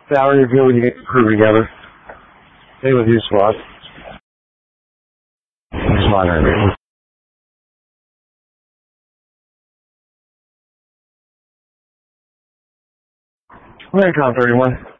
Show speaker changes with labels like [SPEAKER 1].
[SPEAKER 1] Valerie, if you when you get the crew together. Stay with you, squad. Just monitoring. All right, Con 31.